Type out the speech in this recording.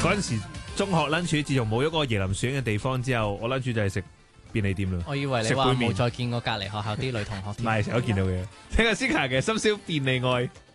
嗰陣時中學 lunch，自從冇咗嗰個椰林樹嘅地方之後，我 lunch 就係食便利店啦。 我以為你話冇再見過隔離學校啲女同學添。 唔係成日都見到嘅。聽下思卡嘅深宵便利愛。